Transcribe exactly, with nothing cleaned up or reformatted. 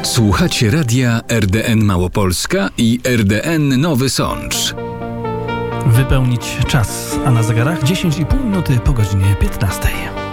Słuchacie radia R D N Małopolska i R D N Nowy Sącz. Wypełnić czas, a na zegarach dziesięć i pół minuty po godzinie piętnastej.